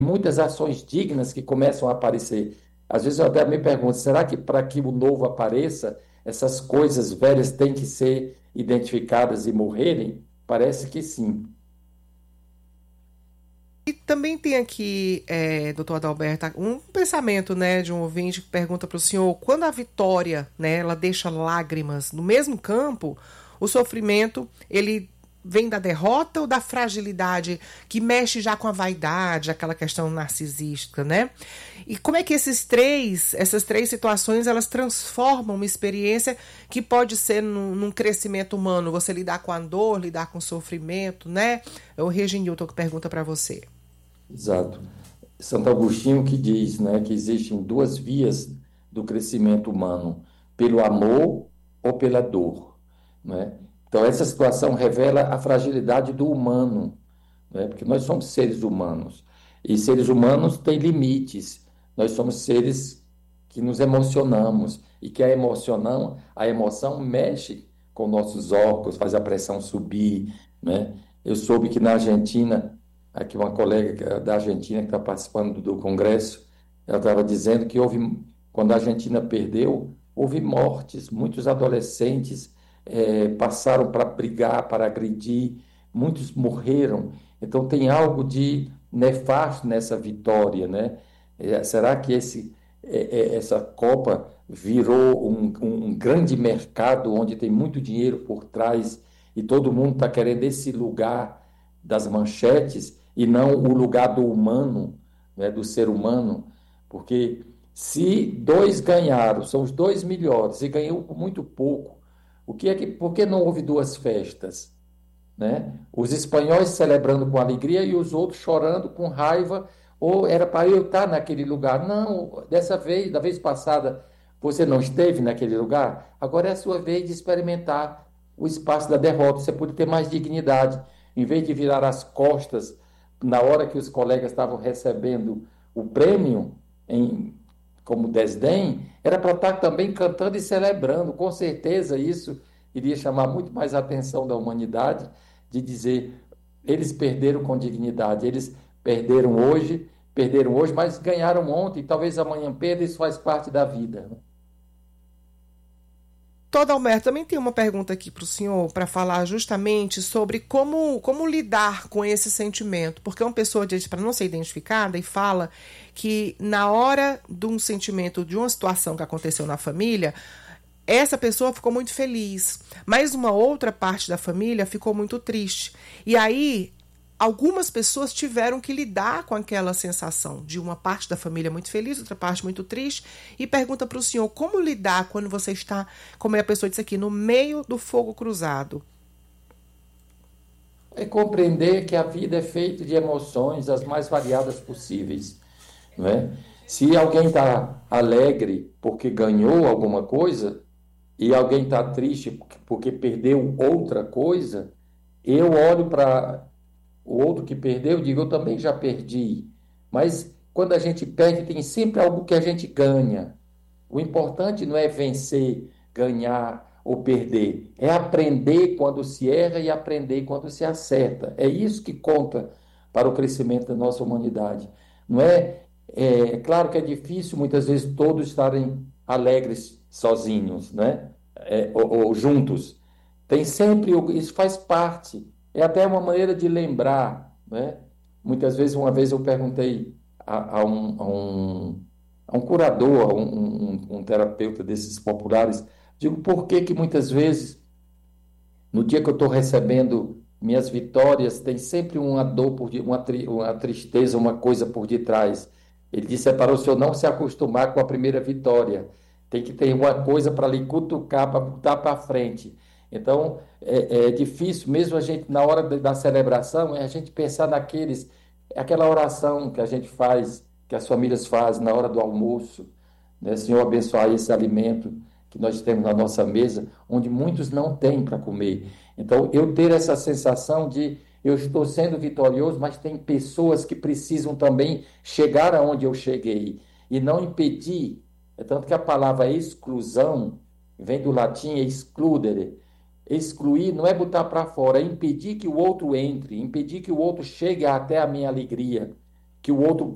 muitas ações dignas que começam a aparecer. Às vezes eu até me pergunto, será que para que o novo apareça, essas coisas velhas têm que ser identificadas e morrerem? Parece que sim. E também tem aqui, doutor Adalberto, um pensamento, né, de um ouvinte que pergunta para o senhor, quando a vitória, né, ela deixa lágrimas no mesmo campo, o sofrimento, ele vem da derrota ou da fragilidade que mexe já com a vaidade, aquela questão narcisística, né? E como é que essas três situações, elas transformam uma experiência que pode ser num crescimento humano, você lidar com a dor, lidar com o sofrimento, né? É o Reginilton que pergunta para você. Exato. Santo Agostinho que diz, né, que existem duas vias do crescimento humano, pelo amor ou pela dor, né? Então essa situação revela a fragilidade do humano, né? Porque nós somos seres humanos e seres humanos têm limites. Nós somos seres que nos emocionamos e que a emoção mexe com nossos órgãos, faz a pressão subir, né? Eu soube que na Argentina, aqui uma colega da Argentina que está participando do congresso, ela estava dizendo que quando a Argentina perdeu, houve mortes, muitos adolescentes passaram para brigar, para agredir, muitos morreram. Então tem algo de nefasto nessa vitória, né? Será que essa Copa virou um grande mercado onde tem muito dinheiro por trás e todo mundo está querendo esse lugar das manchetes e não o lugar do humano, né, do ser humano? Porque se dois ganharam, são os dois melhores, e ganhou por muito pouco, por que não houve duas festas? Né? Os espanhóis celebrando com alegria e os outros chorando com raiva, ou era para eu estar naquele lugar. Não, da vez passada, você não esteve naquele lugar, agora é a sua vez de experimentar o espaço da derrota. Você pode ter mais dignidade. Em vez de virar as costas na hora que os colegas estavam recebendo o prêmio, em, como desdém, era para estar também cantando e celebrando. Com certeza isso iria chamar muito mais a atenção da humanidade de dizer, eles perderam com dignidade, eles perderam hoje, mas ganharam ontem, talvez amanhã perda, isso faz parte da vida. Toda Alberto, também tem uma pergunta aqui para o senhor para falar justamente sobre como lidar com esse sentimento, porque uma pessoa diz para não ser identificada e fala que na hora de um sentimento, de uma situação que aconteceu na família, essa pessoa ficou muito feliz, mas uma outra parte da família ficou muito triste. E aí algumas pessoas tiveram que lidar com aquela sensação de uma parte da família muito feliz, outra parte muito triste, e pergunta para o senhor como lidar quando você está, como a pessoa disse aqui, no meio do fogo cruzado. É compreender que a vida é feita de emoções as mais variadas possíveis, não é? Se alguém está alegre porque ganhou alguma coisa e alguém está triste porque perdeu outra coisa, eu olho para o outro que perdeu, eu digo, eu também já perdi. Mas quando a gente perde, tem sempre algo que a gente ganha. O importante não é vencer, ganhar ou perder, é aprender quando se erra e aprender quando se acerta. É isso que conta para o crescimento da nossa humanidade. Não é, é claro que é difícil muitas vezes todos estarem alegres sozinhos, né? Ou juntos. Tem sempre, isso faz parte. É até uma maneira de lembrar, né? Muitas vezes, uma vez eu perguntei a um curador, um terapeuta desses populares, digo, por que que muitas vezes, no dia que eu estou recebendo minhas vitórias, tem sempre uma dor, uma tristeza, uma coisa por detrás? Ele disse, é para o senhor não se acostumar com a primeira vitória. Tem que ter uma coisa para lhe cutucar, para botar para frente. Então, é difícil, mesmo a gente, na hora da celebração, é a gente pensar aquela oração que a gente faz, que as famílias fazem na hora do almoço, né? Senhor, abençoar esse alimento que nós temos na nossa mesa, onde muitos não têm para comer. Então, eu ter essa sensação de eu estou sendo vitorioso, mas tem pessoas que precisam também chegar aonde eu cheguei e não impedir. É tanto que a palavra exclusão vem do latim excludere. Excluir não é botar para fora, é impedir que o outro entre, impedir que o outro chegue até a minha alegria, que o outro